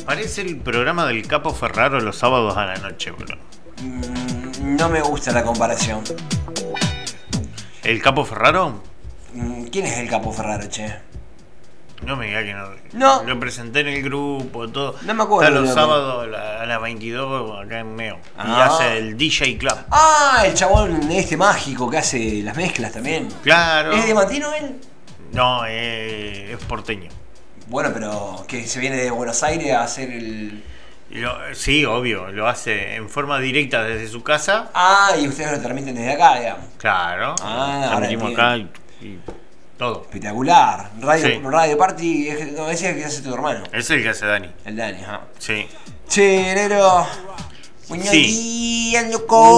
Parece el programa del Capo Ferraro los sábados a la noche, bro. No me gusta la comparación. ¿El Capo Ferraro? ¿Quién es el Capo Ferraro, che? No me diga que no. No. Lo presenté en el grupo, todo. No me acuerdo. Está los sábados a las 22 acá en Meo. Y Ah. hace el DJ Club. Ah, el chabón este mágico que hace las mezclas también. Claro. ¿Es de Mantino él? No, es porteño. Bueno, pero que se viene de Buenos Aires a hacer el... Sí, obvio, lo hace en forma directa desde su casa. Ah, y ustedes lo transmiten desde acá, digamos. Claro. Ah, transmitimos acá y todo. Espectacular. Radio, Sí. Radio Party, no, ese es el que hace tu hermano. Es el que hace Dani. El Dani, ajá. Sí. Che, negro. Buenos Sí. días,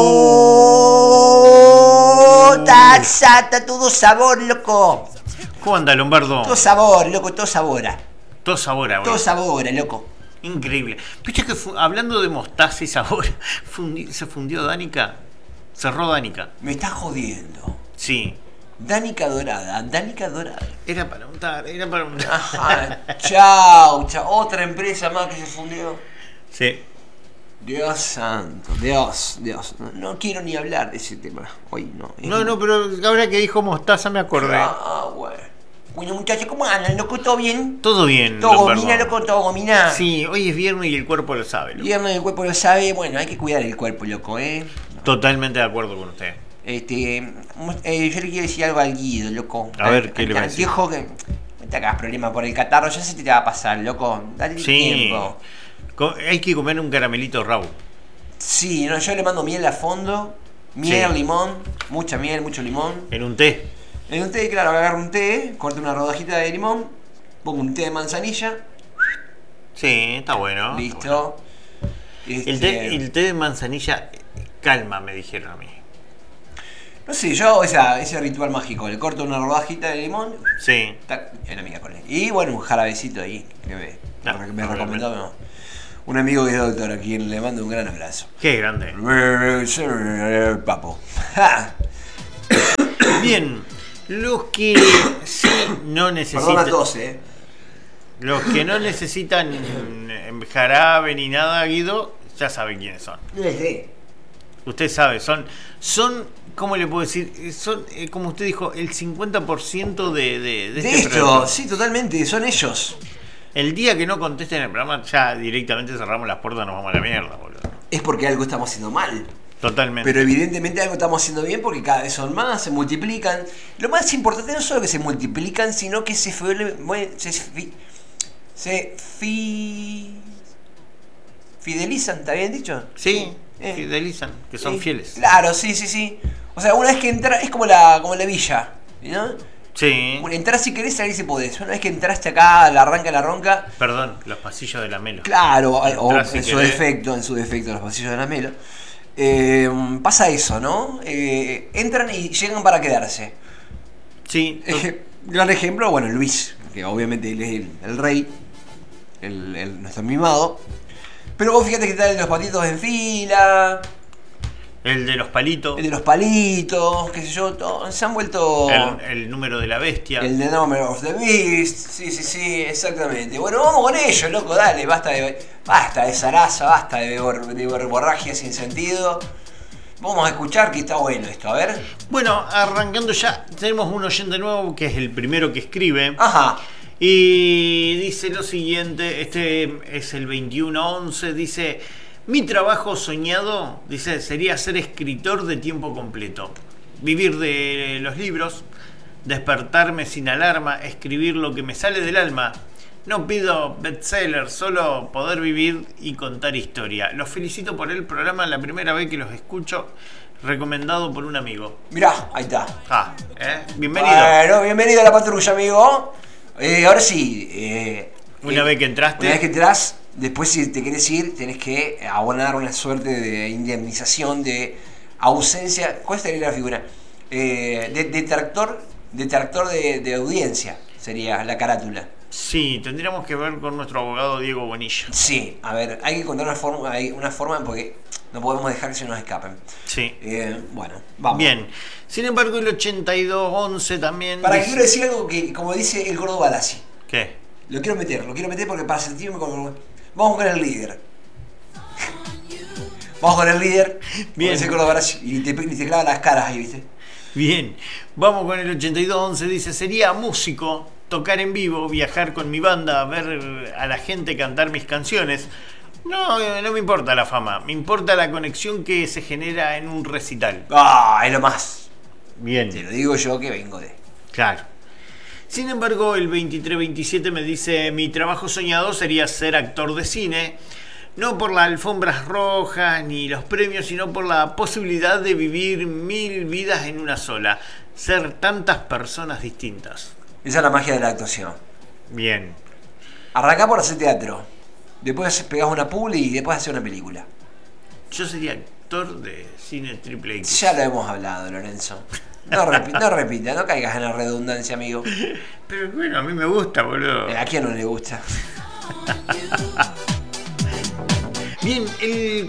loco. Taxata, todo sabor, loco. ¿Cómo anda, Lombardo? Todo sabor, loco, todo sabora. Todo sabor ahora. Todo sabora, loco. Increíble. ¿Viste que hablando de mostaza y sabor, se fundió Danica? Cerró Danica. Me estás jodiendo. Sí. Danica dorada, Danica dorada. Era para untar, era para untar. Ajá, chau. Otra empresa más que se fundió. Sí. Dios santo, Dios. No quiero ni hablar de ese tema. Hoy no. No, pero ahora que dijo mostaza me acordé. Ah, bueno. Bueno, muchachos, ¿cómo andan, loco? ¿Todo bien? Todo bien, ¿Todo Lombardo. gomina, loco? ¿Todo gomina? Sí, hoy es viernes y el cuerpo lo sabe, loco. Viernes el cuerpo lo sabe. Bueno, hay que cuidar el cuerpo, loco, Totalmente de acuerdo con usted. Yo le quiero decir algo al Guido, loco. A ver, ¿qué le va a decir? Dijo que no te hagas problema por el catarro, ya se te va a pasar, loco. Dale tiempo. Hay que comer un caramelito Raúl. Sí, no, yo le mando miel a fondo. Miel, Sí. limón, mucha miel, mucho limón. En un té. En un té, claro, agarro un té, corto una rodajita de limón, pongo un té de manzanilla, Sí, está bueno. listo. El té de manzanilla calma, me dijeron a mí. No sé, yo hago ese ritual mágico, le corto una rodajita de limón, Sí. tac, en la miércoles. Y bueno, un jarabecito ahí, que me recomendó un amigo que es doctor, a quien le mando un gran abrazo. Qué grande. Papo. Bien, los que sí no Perdona necesitan. tos, Los que no necesitan jarabe ni nada, Guido, ya saben quiénes son. Usted sabe, son, ¿cómo le puedo decir? Son, como usted dijo, el 50% de este esto, programa. sí, totalmente, son ellos. El día que no contesten el programa, ya directamente cerramos las puertas y nos vamos a la mierda, boludo. Es porque algo estamos haciendo mal. Totalmente. Pero evidentemente algo estamos haciendo bien porque cada vez son más, se multiplican. Lo más importante no es solo que se multiplican, sino que se fidelizan, ¿está bien dicho? Sí, fidelizan, que son fieles. Claro, sí. O sea, una vez que entras, es como la villa, ¿no? Sí. Entras si querés, salir si podés. Una vez que entraste acá, la ronca. Perdón, los pasillos de la Melo. Claro, o Entrás si en su defecto, los pasillos de la Melo. Pasa eso, ¿no? Entran y llegan para quedarse. Sí. Gran ejemplo, bueno, Luis, que obviamente él es el rey, nuestro mimado. Pero vos fíjate que están los patitos en fila, El de los palitos. el de los palitos, qué sé yo, se han vuelto... El número de la bestia. El de Number of the Beast, sí, exactamente. Bueno, vamos con ello, loco, dale, basta de zaraza, basta de verborragia sin sentido. Vamos a escuchar que está bueno esto, a ver. Bueno, arrancando ya, tenemos un oyente nuevo que es el primero que escribe. Ajá. Y dice lo siguiente, este es el 2111, dice: mi trabajo soñado, dice, sería ser escritor de tiempo completo. Vivir de los libros, despertarme sin alarma, escribir lo que me sale del alma. No pido bestseller, solo poder vivir y contar historia. Los felicito por el programa, la primera vez que los escucho, recomendado por un amigo. Mirá, ahí está. Bienvenido. Bueno, bienvenido a la patrulla, amigo. Ahora sí. Una vez que entraste. Una vez que entras, después si te querés ir, tenés que abonar una suerte de indemnización de ausencia. ¿Cuál sería la figura? Detractor de audiencia sería la carátula. Sí, tendríamos que ver con nuestro abogado Diego Bonilla. Sí, a ver, hay que encontrar una forma porque no podemos dejar que se nos escapen. Sí. Bueno, vamos. Bien. Sin embargo, el 8211 también. Para que quiero decir algo que, como dice el gordo Balassi. ¿Qué? Lo quiero meter porque para sentirme como... Vamos con el líder. Vamos con el líder. Bien. Y te clava las caras ahí, ¿viste? Bien, vamos con el 8211, dice, sería músico, tocar en vivo, viajar con mi banda, ver a la gente cantar mis canciones. No me importa la fama, me importa la conexión que se genera en un recital. Ah, es lo más. Bien. Te lo digo yo que vengo de... Claro. Sin embargo, el 2327 me dice, mi trabajo soñado sería ser actor de cine, no por las alfombras rojas ni los premios, sino por la posibilidad de vivir 1000 vidas en una sola, ser tantas personas distintas. Esa es la magia de la actuación. Bien. Arrancá por hacer teatro, después pegás una publi y después hacer una película. Yo sería actor de cine triple X. Ya lo hemos hablado, Lorenzo. No repita, no caigas en la redundancia, amigo. Pero bueno, a mí me gusta, boludo. ¿A quién no le gusta? Bien, el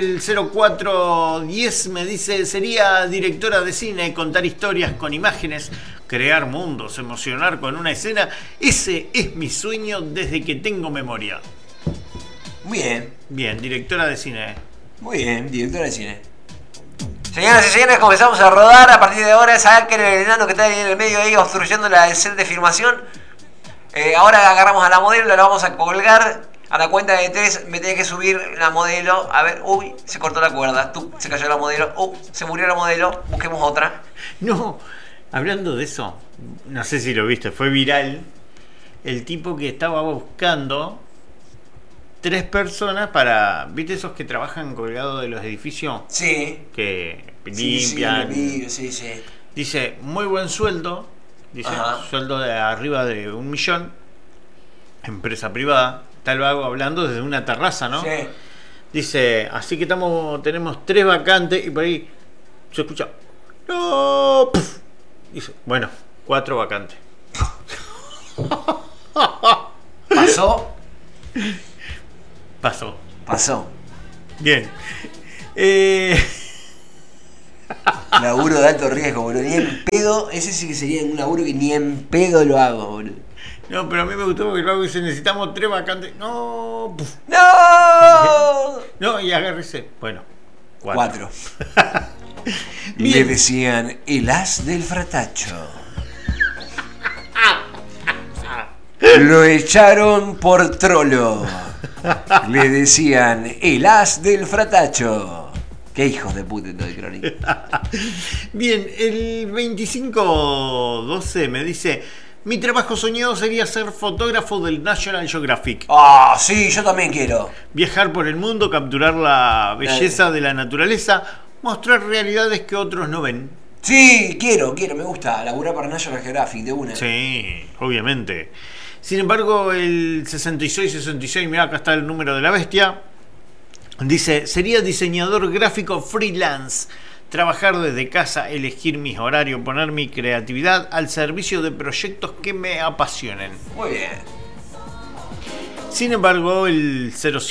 0410 me dice, sería directora de cine, contar historias con imágenes, crear mundos, emocionar con una escena. Ese es mi sueño desde que tengo memoria. Bien. Bien, directora de cine. Muy bien, directora de cine. Señoras y señores, comenzamos a rodar. A partir de ahora, saquen el enano que está ahí en el medio ahí obstruyendo el set de filmación. Ahora agarramos a la modelo, la vamos a colgar. A la cuenta de 3 me tiene que subir la modelo. A ver, uy, se cortó la cuerda. Se cayó la modelo. Se murió la modelo. Busquemos otra. No, hablando de eso, no sé si lo viste, fue viral. El tipo que estaba buscando 3 personas para... ¿Viste esos que trabajan colgados de los edificios? Sí. Que limpian. Sí. Dice, muy buen sueldo. Dice, Ajá. sueldo de arriba de 1 millón. Empresa privada. Está el vago hablando desde una terraza, ¿no? Sí. Dice, así que tenemos 3 vacantes y por ahí se escucha, ¡no! ¡Puf! Dice, bueno, 4 vacantes. Pasó. Bien. Laburo de alto riesgo, boludo. Ni en pedo. Ese sí que sería un laburo que ni en pedo lo hago, boludo. No, pero a mí me gustó porque luego dice, necesitamos 3 vacantes. No, puf. ¡No! No, y agárrese. Bueno, 4. Le decían el as del fratacho. Lo echaron por trolo. Le decían el as del fratacho. Qué hijos de puta todo el crónica. Bien, el 2512 me dice, mi trabajo soñado sería ser fotógrafo del National Geographic. Ah, sí, yo también quiero. Viajar por el mundo, capturar la belleza de la naturaleza, mostrar realidades que otros no ven. Sí, quiero, me gusta. Laburar para National Geographic de una. Sí, obviamente. Sin embargo, el 6666, mirá, acá está el número de la bestia, dice, sería diseñador gráfico freelance. Trabajar desde casa, elegir mis horarios, poner mi creatividad al servicio de proyectos que me apasionen. Muy bien. Sin embargo, el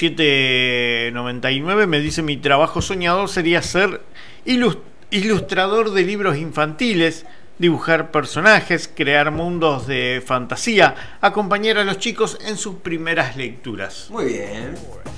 0799 me dice, mi trabajo soñado sería ser ilustrador de libros infantiles, dibujar personajes, crear mundos de fantasía, acompañar a los chicos en sus primeras lecturas. Muy bien.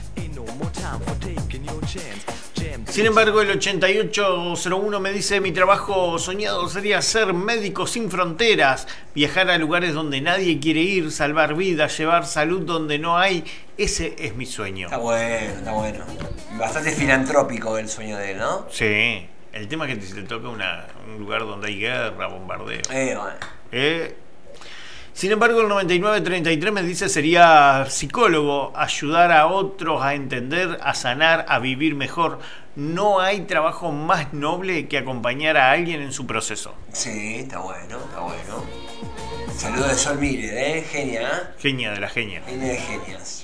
Sin embargo, el 8801 me dice, mi trabajo soñado sería ser médico sin fronteras, viajar a lugares donde nadie quiere ir, salvar vidas, llevar salud donde no hay. Ese es mi sueño. Está bueno. Bastante filantrópico el sueño de él, ¿no? Sí, el tema es que se le toca un lugar donde hay guerra, bombardeo. Bueno. Sin embargo, el 9933 me dice, sería psicólogo, ayudar a otros a entender, a sanar, a vivir mejor. No hay trabajo más noble que acompañar a alguien en su proceso. Sí, está bueno. Saludos de Sol Miller, genia. Genia de la genia. Genia de genias.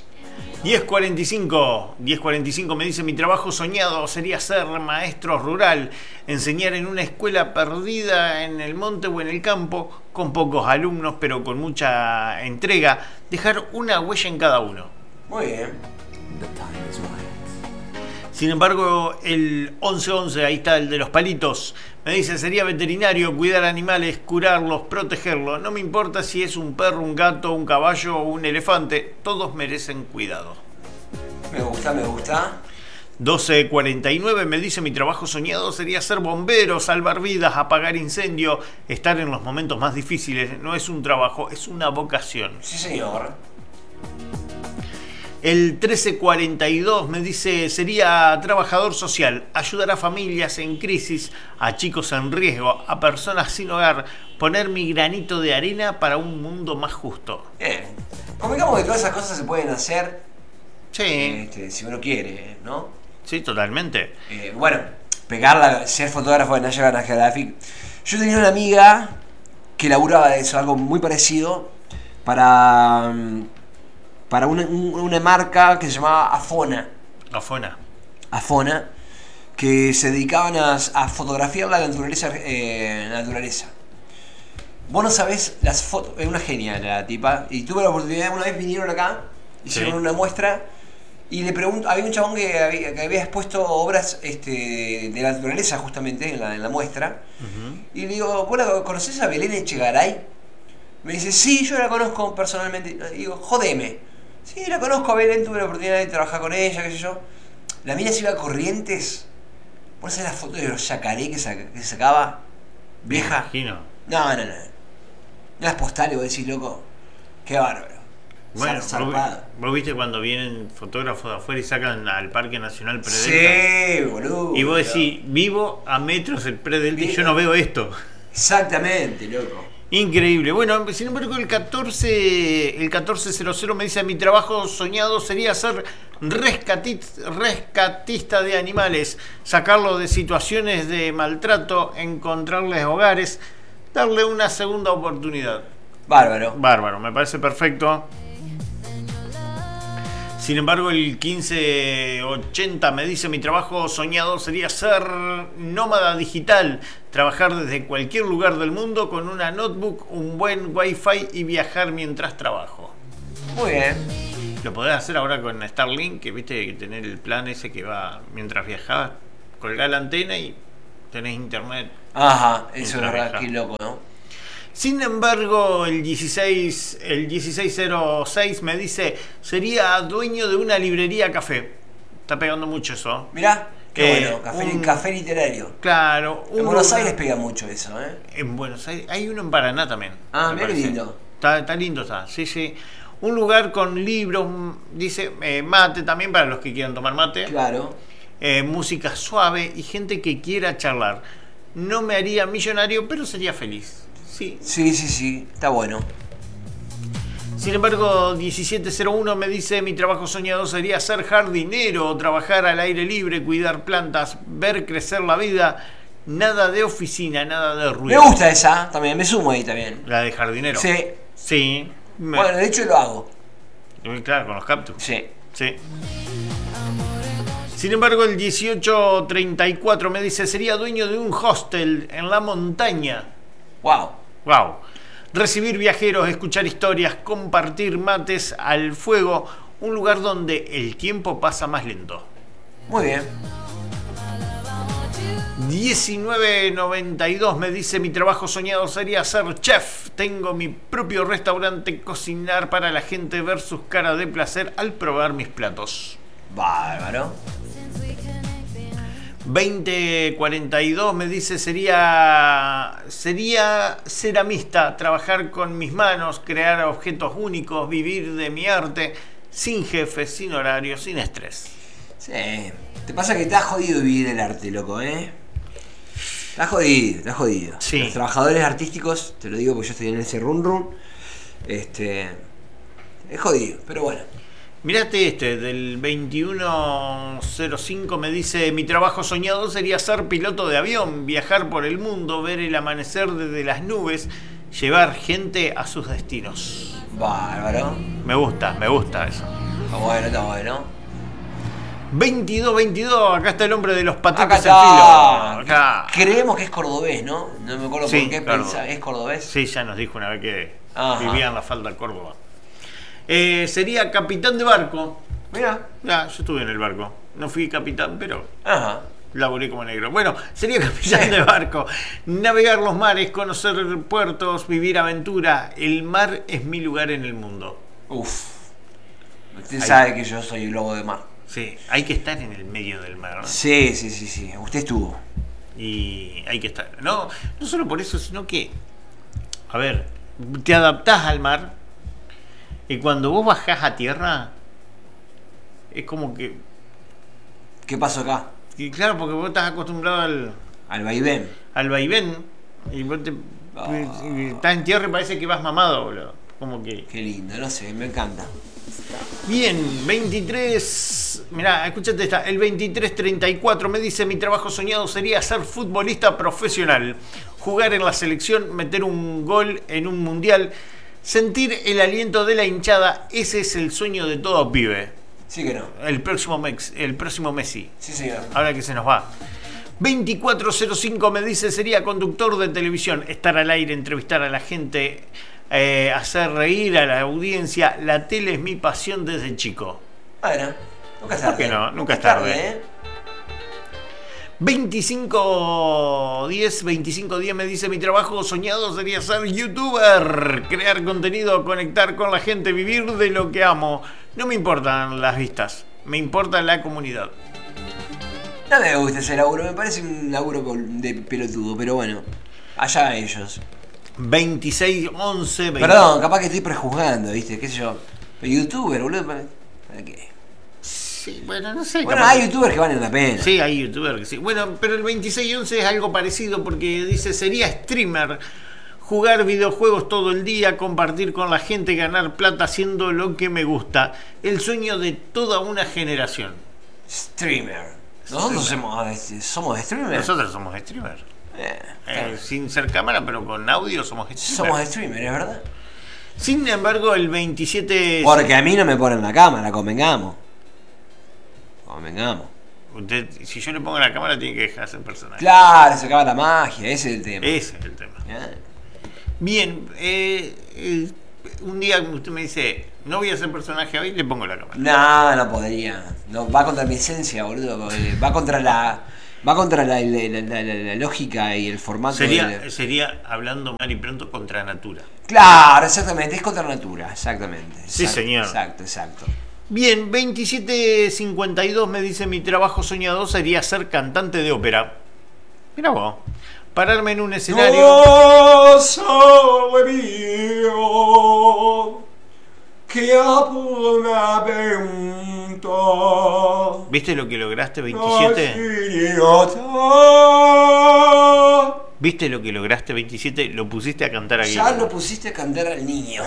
1045 me dice, mi trabajo soñado sería ser maestro rural, enseñar en una escuela perdida en el monte o en el campo, con pocos alumnos pero con mucha entrega, dejar una huella en cada uno. Muy bien. Sin embargo, el 1111, ahí está el de los palitos, me dice, sería veterinario, cuidar animales, curarlos, protegerlos. No me importa si es un perro, un gato, un caballo o un elefante, todos merecen cuidado. Me gusta, me gusta. 12:49 me dice: mi trabajo soñado sería ser bombero, salvar vidas, apagar incendio, estar en los momentos más difíciles. No es un trabajo, es una vocación. Sí, señor. El 13:42 me dice: sería trabajador social, ayudar a familias en crisis, a chicos en riesgo, a personas sin hogar, poner mi granito de arena para un mundo más justo. Bien. Convengamos que todas esas cosas se pueden hacer Sí, si uno quiere, ¿no? sí, totalmente. Bueno, ser fotógrafo de National Geographic. Yo tenía una amiga que laburaba de eso, algo muy parecido, para una marca que se llamaba Afona. Afona, que se dedicaban a fotografiar la naturaleza. Vos no sabés las fotos, es una genia la tipa, y tuve la oportunidad, una vez vinieron acá, hicieron una muestra, y le pregunto, había un chabón que había expuesto obras de la naturaleza justamente en la muestra, y le digo, ¿vos la conocés a Belén Echegaray? Me dice, sí, yo la conozco personalmente. Y digo, jodeme. Sí, la conozco a Belén, tuve la oportunidad de trabajar con ella, qué sé yo. La mina se iba a Corrientes. ¿Vos sabés la foto de los yacaré que sacaba? Vieja. Me imagino. No. Las postales, vos decís, loco. Qué bárbaro. Bueno, vos viste cuando vienen fotógrafos de afuera y sacan al Parque Nacional Predelta. Sí, boludo. Y vos decís, vivo a metros del Predelta y yo no veo esto. Exactamente, loco. Increíble. Bueno, sin embargo, el 1400 me dice: mi trabajo soñado sería ser rescatista de animales, sacarlo de situaciones de maltrato, encontrarles hogares, darle una segunda oportunidad. Bárbaro, me parece perfecto. Sin embargo, el 1580 me dice: mi trabajo soñado sería ser nómada digital, trabajar desde cualquier lugar del mundo con una notebook, un buen wifi y viajar mientras trabajo. Muy bien. Lo podés hacer ahora con Starlink, que viste que tener el plan ese que va mientras viajás, colgar la antena y tenés internet. Ajá, eso es verdad, qué loco, ¿no? Sin embargo, el 1606 me dice: sería dueño de una librería café. Está pegando mucho eso. Mirá, qué bueno, café literario. Claro. En Buenos Aires pega mucho eso, ¿eh? En Buenos Aires. Hay uno en Paraná también. Ah, mira qué lindo. Está lindo, está. Sí. Un lugar con libros, dice, mate también para los que quieran tomar mate. Claro. Música suave y gente que quiera charlar. No me haría millonario, pero sería feliz. Sí, está bueno. Sin embargo, 1701 me dice: mi trabajo soñado sería ser jardinero, trabajar al aire libre, cuidar plantas, ver crecer la vida, nada de oficina, nada de ruido. Me gusta esa, también, me sumo ahí también. La de jardinero. Sí. Bueno, de hecho lo hago. Claro, con los cactus. Sí. Sin embargo, el 1834 me dice: sería dueño de un hostel en la montaña. Wow. Recibir viajeros, escuchar historias, compartir mates al fuego, un lugar donde el tiempo pasa más lento. Muy bien. 1992 me dice: mi trabajo soñado sería ser chef. Tengo mi propio restaurante, cocinar para la gente, ver sus caras de placer al probar mis platos. Bárbaro. 2042 me dice: sería ceramista, trabajar con mis manos, crear objetos únicos, vivir de mi arte, sin jefe, sin horario, sin estrés. Sí, te pasa que te has jodido vivir el arte, loco, ¿eh? Te has jodido. Sí. Los trabajadores artísticos, te lo digo porque yo estoy en ese run. Es jodido, pero bueno. Mirate del 2105 me dice: mi trabajo soñado sería ser piloto de avión, viajar por el mundo, ver el amanecer desde las nubes, llevar gente a sus destinos. Bárbaro. Me gusta eso. Está bueno. 22, acá está el hombre de los patentes Acá en está. filo. Acá. Creemos que es cordobés, ¿no? No me acuerdo por qué claro. ¿Es cordobés? Sí, ya nos dijo una vez que vivía en la falda Córdoba. Sería capitán de barco. Mira. Yo estuve en el barco. No fui capitán, pero laburé como negro. Bueno, sería capitán de barco. Navegar los mares, conocer puertos, vivir aventura. El mar es mi lugar en el mundo. Usted sabe que yo soy el lobo de mar. Sí, hay que estar en el medio del mar, ¿no? Sí. Usted estuvo. Y hay que estar. No solo por eso, sino que, a ver, te adaptás al mar y cuando vos bajás a tierra, es como que. ¿Qué pasó acá? Y claro, porque vos estás acostumbrado Al vaivén. al vaivén y vos estás en tierra y parece que vas mamado, boludo. Como que. Qué lindo, no sé, me encanta. Bien, 23. Mirá, escúchate esta. El 23-34 me dice: mi trabajo soñado sería ser futbolista profesional, jugar en la selección, meter un gol en un mundial, sentir el aliento de la hinchada. Ese es el sueño de todo pibe. Sí que no. El próximo Messi. Sí, señor. Ahora que se nos va. 2405 me dice: sería conductor de televisión, estar al aire, entrevistar a la gente, hacer reír a la audiencia. La tele es mi pasión desde chico. Bueno, nunca es ¿Por tarde. qué no? Nunca es tarde. 2510 me dice: mi trabajo soñado sería ser youtuber, crear contenido, conectar con la gente, vivir de lo que amo. No me importan las vistas, me importa la comunidad. No me gusta ese laburo, me parece un laburo de pelotudo, pero bueno, allá ellos. 2611 Perdón, capaz que estoy prejuzgando, ¿viste? ¿Qué sé yo? Youtuber, boludo, ¿para qué? Sí, bueno, no sé. Bueno, hay youtubers que valen la pena. Sí, hay youtubers que sí. Bueno, pero el 2611 es algo parecido porque dice: sería streamer, jugar videojuegos todo el día, compartir con la gente, ganar plata haciendo lo que me gusta. El sueño de toda una generación. Streamer. Nosotros somos streamers. Nosotros somos streamers. Sin ser cámara, pero con audio somos streamers. Somos streamers, es verdad. Sin embargo, el 27... Porque a mí no me ponen la cámara, convengamos. Usted, si yo le pongo la cámara, tiene que dejar de ser personaje. Claro, se acaba la magia, ese es el tema. Ese es el tema. Bien, un día usted me dice: no voy a ser personaje hoy, le pongo la cámara. No podría. No, va contra mi esencia, boludo. Va contra la lógica y el formato. Sería, hablando mal y pronto, contra natura. Claro, exactamente, es contra natura, exactamente. Sí, señor. Exacto. Bien, 2752 me dice: mi trabajo soñado sería ser cantante de ópera. Mira vos. Pararme en un escenario. No soy mío, que me pregunto. ¿Viste lo que lograste, 27? ¿Viste lo que lograste, 27? Lo pusiste a cantar aquí. Ya lo pusiste a cantar al niño.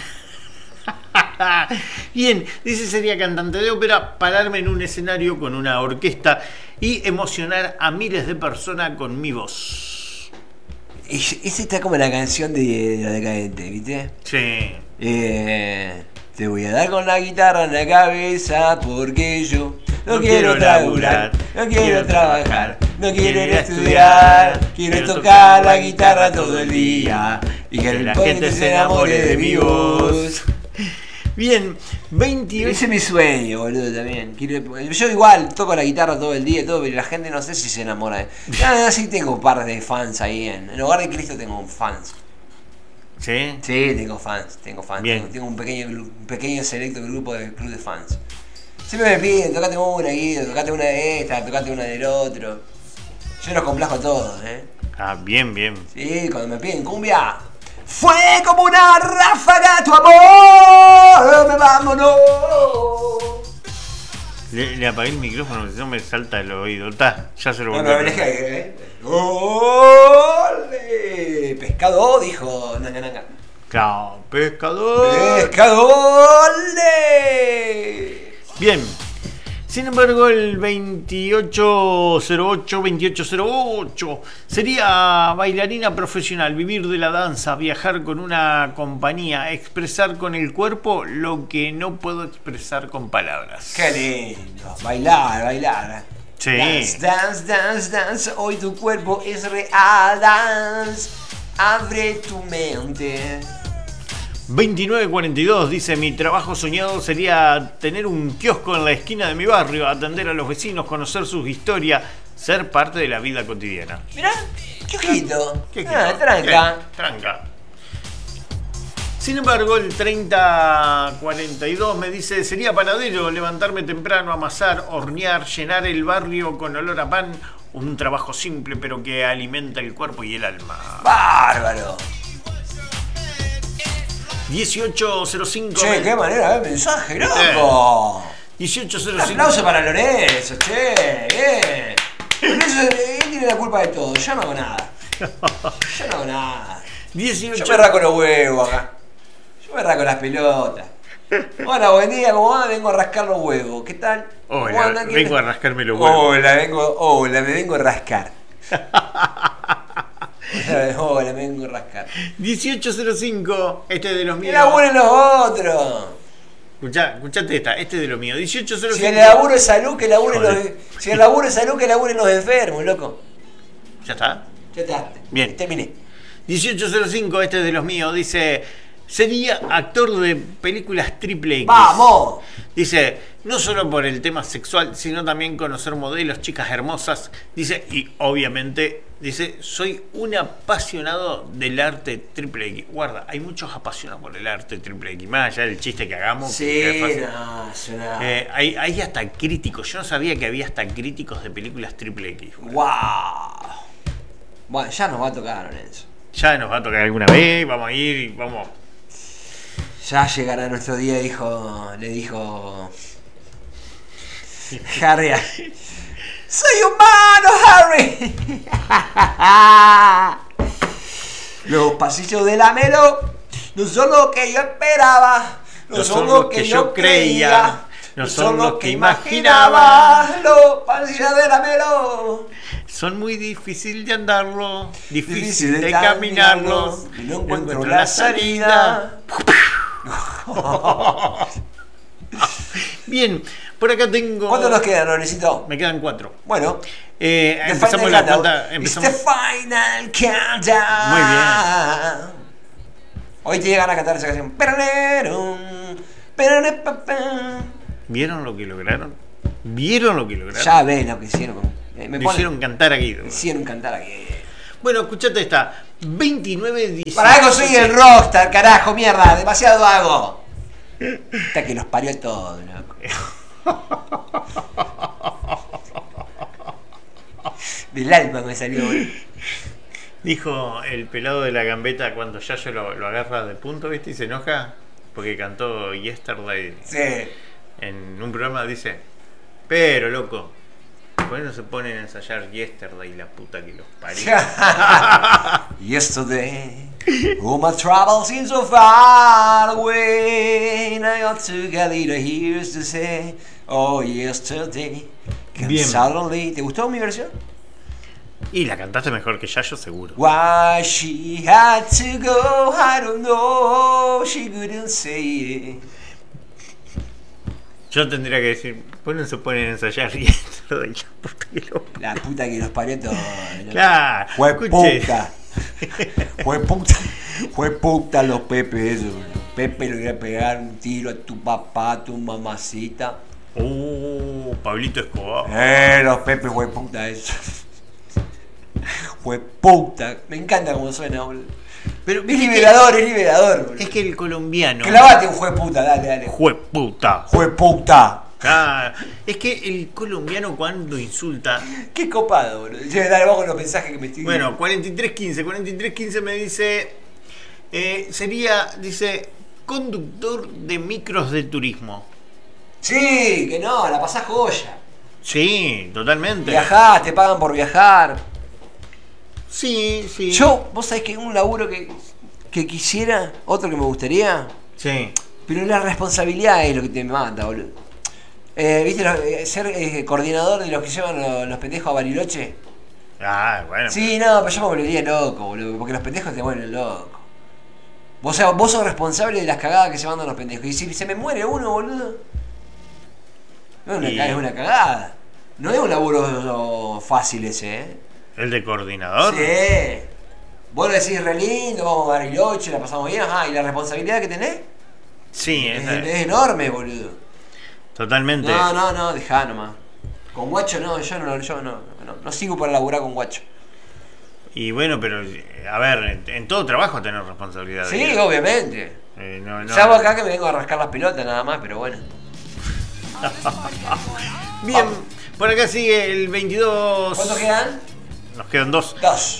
Bien, dice: sería cantante de ópera, pararme en un escenario con una orquesta y emocionar a miles de personas con mi voz. Ese está como la canción de La Decadente, ¿viste? Sí. Te voy a dar con la guitarra en la cabeza porque yo no quiero laburar, no quiero trabajar, no quiero ir a estudiar, quiero tocar la guitarra todo el día y que la gente se enamore de mi voz. Bien, 28. Ese es mi sueño, boludo, también. Yo igual toco la guitarra todo el día y todo, pero la gente no sé si se enamora. Sí tengo un par de fans ahí en Hogar de Cristo, tengo fans. ¿Sí? Sí, tengo fans. Bien. Tengo un pequeño selecto club de fans. Siempre me piden: tocate una, Guido, tocate una de esta, tocate una del otro. Yo los complazco a todos, Bien. Sí, cuando me piden cumbia. Fue como una ráfaga tu amor, vámonos. Le apagué el micrófono, si no me salta el oído. Ya se lo volví. ¡Ole! Pescado, dijo Nangananga. Claro, pescador. ¡Pescador! Bien. Sin embargo, el 2808 sería bailarina profesional, vivir de la danza, viajar con una compañía, expresar con el cuerpo lo que no puedo expresar con palabras. ¡Qué lindo! Bailar. Sí. Dance. Hoy tu cuerpo es real. Dance. Abre tu mente. 2942 dice: mi trabajo soñado sería tener un kiosco en la esquina de mi barrio, atender a los vecinos, conocer sus historias, ser parte de la vida cotidiana. Mirá, kiosquito. ¿Qué Tranca. Tranca. Sin embargo, el 3042 me dice, sería panadero, levantarme temprano, amasar, hornear, llenar el barrio con olor a pan, un trabajo simple pero que alimenta el cuerpo y el alma. ¡Bárbaro! 1805. Che, qué manera de mensaje, loco. 1805. Un aplauso para Lorenzo, che, bien. Lorenzo, él tiene la culpa de todo, yo no hago nada. Yo no hago nada. 18. Yo me rasco los huevos acá. Yo me rasco las pelotas. Hola, buen día, ¿cómo va? Vengo a rascar los huevos. ¿Qué tal? Hola, vengo a rascarme los huevos. Hola, me vengo a rascar. Hola, me vengo a rascar. 1805, este es de los míos. ¡Que laburen los otros! Escuchate esta, este es de los míos. 1805. Si el laburo es salud, que laburen si el laburo es salud, que laburen los enfermos, loco. ¿Ya está? Ya está. Bien. Terminé. 1805, este es de los míos, dice, sería actor de películas triple X. ¡Vamos! Dice, no solo por el tema sexual, sino también conocer modelos, chicas hermosas. Dice, y obviamente, dice, soy un apasionado del arte triple X. Guarda, hay muchos apasionados por el arte triple X. Más allá del chiste que hagamos. Sí, que no, suena. hay hasta críticos. Yo no sabía que había hasta críticos de películas triple X. ¡Wow! Bueno, ya nos va a tocar, Lorenzo. Ya nos va a tocar alguna vez, vamos a ir y vamos. Ya llegará nuestro día, le dijo Harry. ¡Soy humano, Harry! Los pasillos de la Melo no son lo que yo esperaba, no son lo que yo creía, no son lo que imaginaba. Los pasillos de la Melo son muy difícil de andarlo, difícil de caminarlos, y no encuentro la salida. Bien, por acá tengo. ¿Cuántos nos quedan, Lorencito? Me quedan 4. Bueno, empezamos la cuenta. It's the final countdown. Muy bien. Hoy te llegan a cantar esa canción. ¿Vieron lo que lograron? ¿Vieron lo que lograron? Ya ven lo que hicieron. Me hicieron cantar aquí. Me hicieron cantar aquí. Bueno, escuchate esta. 29-17. Para algo soy el rockstar, carajo, mierda. Demasiado hago. Hasta que los parió todo, loco. Del alma me salió, boludo. Dijo el pelado de la gambeta cuando Yayo lo agarra de punto, ¿viste? Y se enoja porque cantó Yesterday. Sí. En un programa dice, pero loco, ¿por qué no se ponen a ensayar Yesterday, la puta que los parió? Yesterday, all my troubles seem so far away, and I got to get little ears to say, oh yesterday, bien. Suddenly. ¿Te gustó mi versión? Y la cantaste mejor que Yayo, seguro. Why she had to go, I don't know, she couldn't say it. Yo tendría que decir, ¿por qué no se ponen a ensayar Yesterday, La puta que los parió todo. Claro, Fue escuche. puta. Fue puta los Pepe esos. Pepe le iba a pegar un tiro a tu papá, a tu mamacita. Pablito Escobar. Los Pepe fue puta eso. Fue puta. Me encanta cómo suena, boludo. Pero es liberador, boludo. Es que el colombiano. Clavate un fue puta, dale. Fue puta. Fue puta. Ah, es que el colombiano cuando insulta. Qué copado, boludo. Dale, vamos con los mensajes que me estoy. Bueno, 4315 me dice. Sería, dice, conductor de micros de turismo. Sí, que no, la pasás joya. Sí, totalmente. Viajás, te pagan por viajar. Sí. Vos sabés que un laburo que quisiera, otro que me gustaría. Sí. Pero la responsabilidad es lo que te mata, boludo. ¿Viste ser coordinador de los que llevan los pendejos a Bariloche? Ah, bueno. Sí, no, pero yo me volvería loco, boludo. Porque los pendejos te vuelven loco. Vos sos responsable de las cagadas que se mandan los pendejos. Y si se me muere uno, boludo. Es una cagada. No es un laburo fácil ese, ¿El de coordinador? Sí. Vos lo decís re lindo, vamos a Bariloche, la pasamos bien, ajá. ¿Y la responsabilidad que tenés? Sí, es enorme, boludo. Totalmente. No, dejá nomás. Con Guacho no, yo no sigo para laburar con Guacho. Y bueno, pero a ver, en todo trabajo tenés responsabilidad. Sí, obviamente. No, no. Salvo acá que me vengo a rascar las pelotas nada más, pero bueno. Bien, por acá sigue el 22. ¿Cuántos quedan? Nos quedan dos.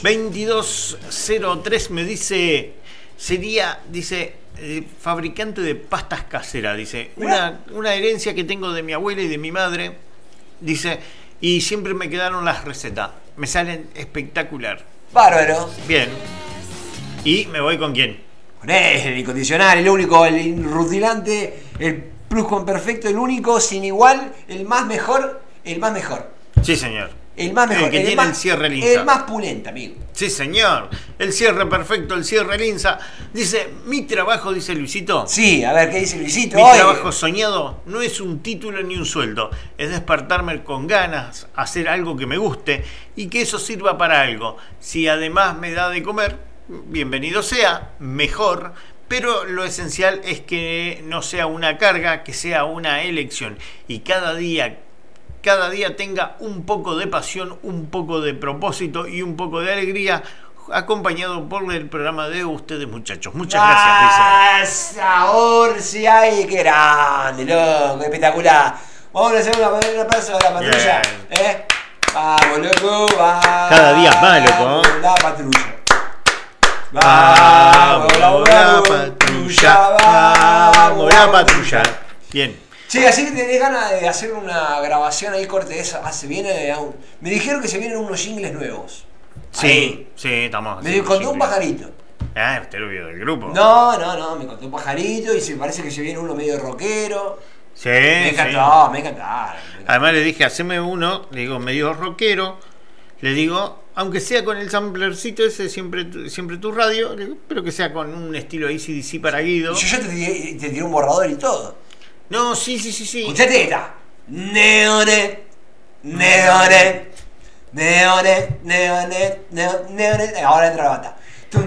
2203 me dice, dice, fabricante de pastas caseras, dice, una herencia que tengo de mi abuela y de mi madre, dice, y siempre me quedaron las recetas, me salen espectacular. Bárbaro. Bien. ¿Y me voy con quién? Con él, el incondicional, el único, el irrutilante, el pluscuamperfecto, el único, sin igual, el más mejor, el más mejor. Sí, señor. El más mejor. El que tiene más, el cierre linza. El más pulenta, amigo. Sí, señor. El cierre perfecto, el cierre linza. Dice, mi trabajo, dice Luisito. Sí, a ver, ¿qué dice Luisito? Mi trabajo soñado no es un título ni un sueldo. Es despertarme con ganas, hacer algo que me guste y que eso sirva para algo. Si además me da de comer, bienvenido sea, mejor. Pero lo esencial es que no sea una carga, que sea una elección. Y cada día tenga un poco de pasión, un poco de propósito y un poco de alegría, acompañado por el programa de ustedes, muchachos. Muchas gracias, dice. Ahora sí hay, qué grande, loco, espectacular. Vamos a hacer una paso a la patrulla, Vamos, loco, vamos. Cada día más, loco. La patrulla. Vamos, la patrulla. Vamos, la patrulla. Bien. Sí, así que tenés ganas de hacer una grabación ahí corte de esa. Me dijeron que se vienen unos jingles nuevos. Sí, ahí. Sí, estamos. Me contó un pajarito. Usted lo vio del grupo. No, me contó un pajarito y parece que se viene uno medio rockero. Sí, me encantaron. Además le dije, haceme uno, le digo, medio rockero. Le digo, aunque sea con el samplercito ese, siempre tu radio, le digo, pero que sea con un estilo AC/DC para Guido. Yo ya te tiré un borrador y todo. No, sí. Escuchate esta. Neonet. Ahora entra la bata.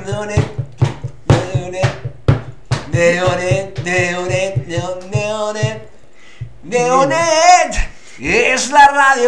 Neonet. Es la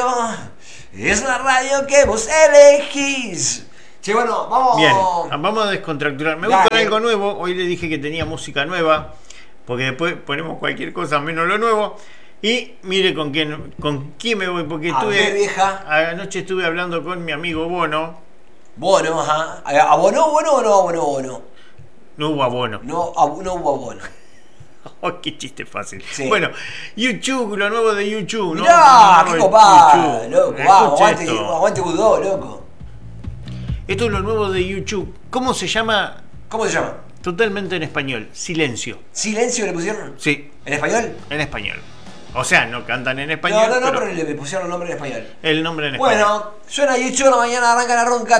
radio que vos elegís. Che, bueno, vamos. Bien, vamos a descontracturar. Me voy con algo nuevo. Hoy le dije que tenía música nueva, porque después ponemos cualquier cosa menos lo nuevo. Y mire con quién me voy, porque anoche estuve hablando con mi amigo Bono. Bono, ajá. ¿Abonó Bono o no abonó Bono? No hubo abono. No hubo abono. Oh, qué chiste fácil. Sí. Bueno, YouTube, lo nuevo de YouTube, ¿no? Mirá, qué copado, loco. Aguante Budó, loco. Esto es lo nuevo de YouTube. ¿Cómo se llama? Totalmente en español. Silencio. ¿Silencio le pusieron? Sí. ¿En español? En español. O sea, no cantan en español. No, pero le pusieron el nombre en español. El nombre en español. Bueno, suena YouTube, la mañana arranca la ronca,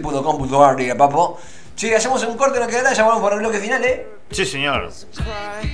www.music.com.ar, papo. Sí, hacemos un corte, nos quedará, ya vamos por el bloque final, Sí, señor.